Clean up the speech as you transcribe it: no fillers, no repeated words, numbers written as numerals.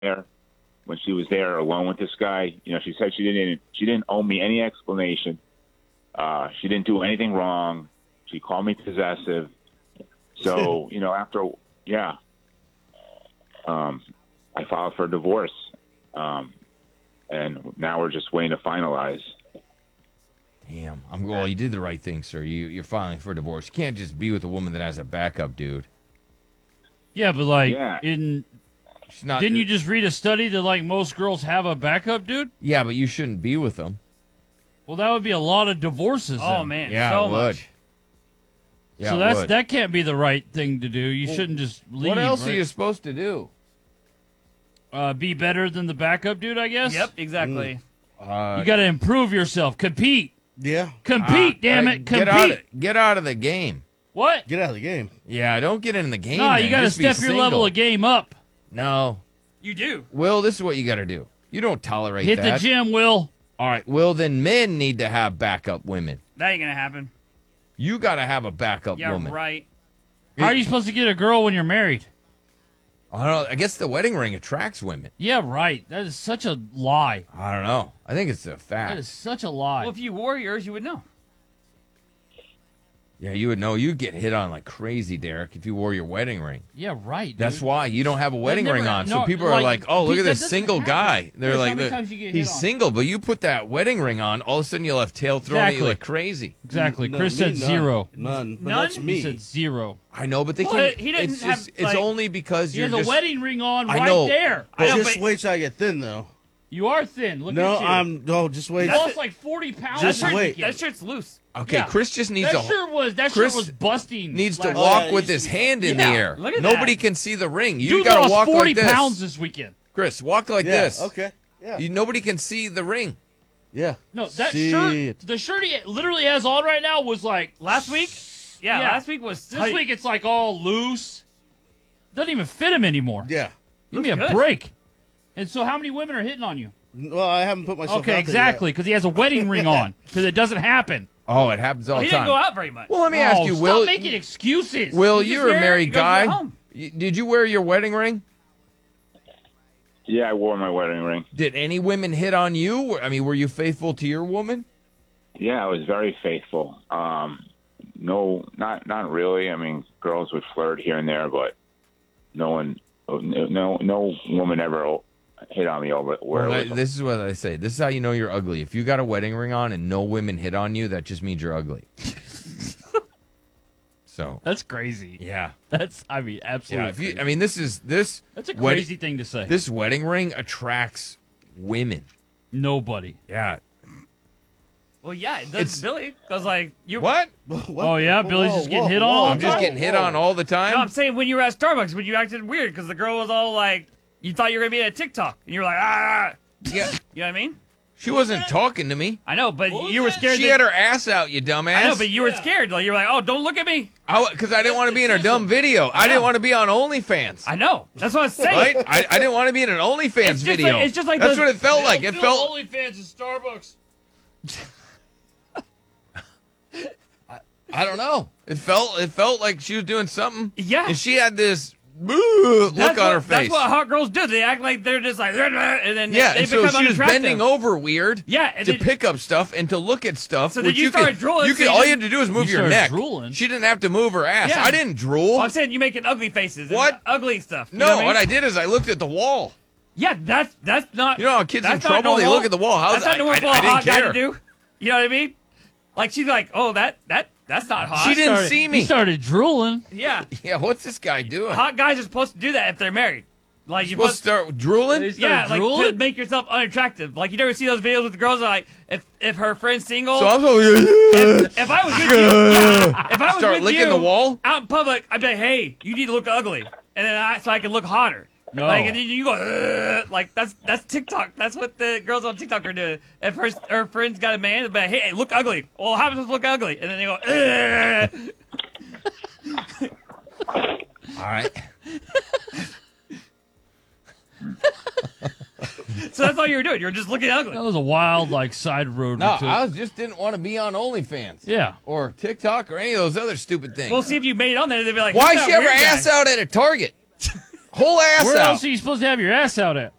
there when she was there alone with this guy. You know, she said she didn't owe me any explanation. She didn't do anything wrong. She called me possessive. So, you know, I filed for divorce. And now we're just waiting to finalize. Damn. Well, you did the right thing, sir. You're filing for divorce. You can't just be with a woman that has a backup, dude. Yeah, but like She's not, didn't you just read a study that like most girls have a backup, dude? Yeah, but you shouldn't be with them. Well, that would be a lot of divorces. Oh then. man, Yeah, so it would. much. Yeah, So it would. that can't be the right thing to do. You shouldn't just leave. What else are right? you supposed to do? Be better than the backup dude, I guess. Yep, exactly. You got to improve yourself. Compete. Yeah. Compete. Damn it. Compete. Get out of the game. What? Get out of the game. Yeah, don't get in the game. No, man. you got to Just be step your level single. of game up. No. You do. Will, this is what you got to do. You don't tolerate Hit that. the gym, Will. All right. Well, then men need to have backup women. That ain't gonna happen. You got to have a backup Yeah, woman. right. How are you supposed to get a girl when you're married? I don't know. I guess the wedding ring attracts women. Yeah, right. That is such a lie. I don't know. I think it's a fact. That is such a lie. Well, if you wore yours, you would know. Yeah, you would know. You'd get hit on like crazy, Derek, if you wore your wedding ring. Yeah, right. Dude. That's why you don't have a wedding never- ring on. So no, people are like, like, "Oh, look at that this doesn't single happen. guy." They're There's like, how many times you get hit "He's on. single," but you put that wedding ring on, all of a sudden you'll have tail thrown at you Exactly. like crazy. Exactly. No, Chris me, said none. zero. None. But None? that's He me. said zero. I know, but they Well, can't. he didn't it's have, just, like- it's only because He you're has a just. wedding ring on I right know, there. I know, Just but wait till I get thin, though. You are thin. Look No, at you. I'm. No, just wait. You lost like 40 pounds. Just this wait. weekend. that shirt's loose. Okay, Yeah. Chris just needs That to shirt Chris was busting. needs to last Oh, walk yeah, with you his see- hand in Yeah, the air. look at Nobody that. can see the ring. You Dude gotta lost walk 40 like this. pounds this weekend. Chris, walk like Yeah. this. Okay. Yeah. Nobody can see the ring. Yeah. No, that Shit. shirt, the shirt he literally has on right now was like Last week? Yeah, Yeah. last week was This tight. week it's like all loose. Doesn't even fit him anymore. Yeah. Give me a Looks good. break. And so how many women are hitting on you? Well, I haven't put myself. Okay, out there exactly, because he has a wedding ring on. Because it doesn't happen. Oh, it happens all He the didn't time. go out very much. Well, let me ask you, stop Will. making excuses. Will, He's you're a married, married he goes guy. home. Did you wear your wedding ring? Yeah, I wore my wedding ring. Did any women hit on you? I mean, were you faithful to your woman? Yeah, I was very faithful. No, not really. I mean, girls would flirt here and there, but no woman ever hit on me over where Well, it was. this is what I say. This is how you know you're ugly. If you got a wedding ring on and no women hit on you, that just means you're ugly. So, That's crazy. yeah. That's, I mean, absolutely. Yeah, if you, crazy. I mean, this That's a wed- crazy thing to say. This wedding ring attracts women. Nobody. Yeah. Well, yeah, it does It's- Billy. Because, like, you What? What? Oh, yeah? Billy's just getting hit on? I'm just getting hit on all the time. No, I'm saying when you were at Starbucks, when you acted weird because the girl was all like, you thought you were going to be at TikTok. And you were like, ah. Yeah. You know what I mean? She wasn't talking to me. I know, but you were scared. She had her ass out, you dumbass. I know, but you were scared. Like, you were like, oh, don't look at me. Because I didn't want to be in her dumb video. I didn't want to be on OnlyFans. I know. That's what I'm saying. Right? I didn't want to be in an OnlyFans It's just video. like- it's just like That's those- what it felt like. It felt. OnlyFans at Starbucks. I don't know. It felt like she was doing something. Yeah. And she had this look That's on what- her face. That's what hot girls do. They act like they're just like, and then Yeah, they and so become she was unattractive. bending over weird. Yeah, and to then- pick up stuff and to look at stuff. So then which you started could, drooling, You so could, you all you just- had to do is move You your started neck. drooling. She didn't have to move her ass. Yeah. I didn't drool. I'm saying you making ugly faces. and What? Ugly stuff. You No, know what, what I I mean? did is I looked at the wall. Yeah, that's not. You know how kids in that's not trouble, they normal. look at the wall. How's That's not I normal for a didn't hot guy care. to do. You know what I mean? Like she's like, oh, that's not hot. She didn't see He me. started drooling. Yeah, Yeah, what's this guy doing? hot guys are supposed to do that if they're married. Like you Supposed to start drooling? He yeah, started like to drooling? make yourself unattractive. Like you never see those videos with the girls that are like if her friend's single. So I'm so if I was with you, yeah, if I was Start with licking you the wall? out in public, I'd be like, hey, you need to look ugly, and then so I can look hotter. No. Like and then you go like that's TikTok. That's what the girls on TikTok are doing. If her friend's got a man, they'll be like, hey, look ugly. Well, how does look ugly? And then they go. All right. So that's all you were doing. You were just looking ugly. That was a wild, like, side road. No, we took. I just didn't want to be on OnlyFans. Yeah. Or TikTok or any of those other stupid things. We'll see if you made it on there. They'd be like, Why "Who's she that have her weird ass guy?" out at a Target? Whole ass Where out. else are you supposed to have your ass out at?